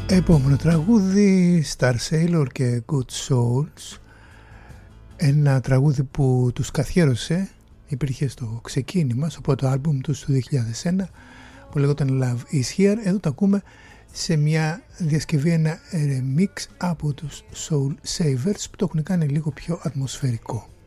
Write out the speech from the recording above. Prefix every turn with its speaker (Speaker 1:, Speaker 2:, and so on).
Speaker 1: Επόμενο τραγούδι, Star Sailor και Good Souls. Ένα τραγούδι που τους καθιέρωσε, υπήρχε στο ξεκίνημα, στο πρώτο άλμπουμ τους του 2001, που λέγονταν Love Is Here. Εδώ το ακούμε σε μια διασκευή, ένα remix από τους Soul Savers, που το έχουν κάνει λίγο πιο ατμοσφαιρικό.